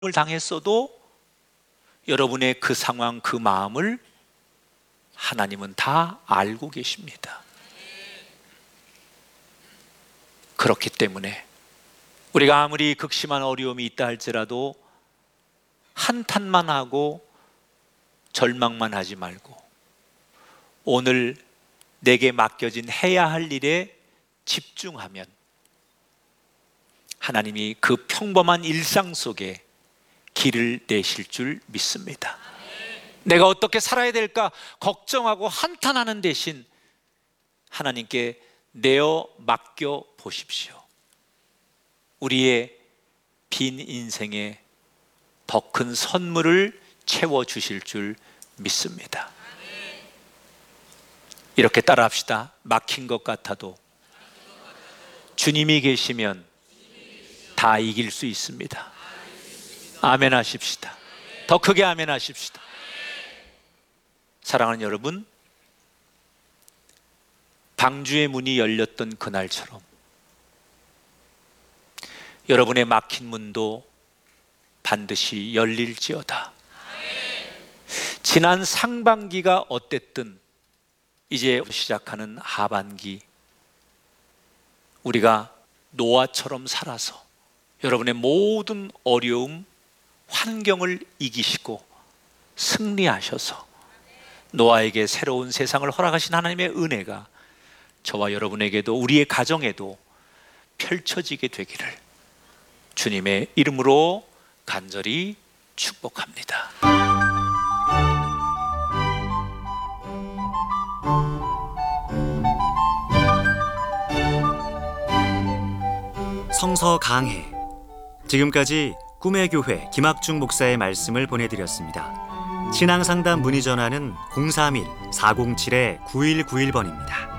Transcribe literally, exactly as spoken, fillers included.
을 당했어도 여러분의 그 상황, 그 마음을 하나님은 다 알고 계십니다. 그렇기 때문에 우리가 아무리 극심한 어려움이 있다 할지라도 한탄만 하고 절망만 하지 말고 오늘 내게 맡겨진 해야 할 일에 집중하면 하나님이 그 평범한 일상 속에 길을 내실 줄 믿습니다. 내가 어떻게 살아야 될까 걱정하고 한탄하는 대신 하나님께 내어 맡겨 보십시오. 우리의 빈 인생에 더 큰 선물을 채워 주실 줄 믿습니다. 이렇게 따라합시다. 막힌 것 같아도 주님이 계시면 다 이길 수 있습니다. 아멘 하십시다. 더 크게 아멘 하십시다. 사랑하는 여러분, 방주의 문이 열렸던 그날처럼 여러분의 막힌 문도 반드시 열릴지어다. 지난 상반기가 어땠든 이제 시작하는 하반기, 우리가 노아처럼 살아서 여러분의 모든 어려움, 환경을 이기시고 승리하셔서 노아에게 새로운 세상을 허락하신 하나님의 은혜가 저와 여러분에게도 우리의 가정에도 펼쳐지게 되기를 주님의 이름으로 간절히 축복합니다. 성서 강해. 지금까지 꿈의 교회 김학중 목사의 말씀을 보내드렸습니다. 신앙상담 문의 전화는 공삼일 사공칠 구일구일 번입니다.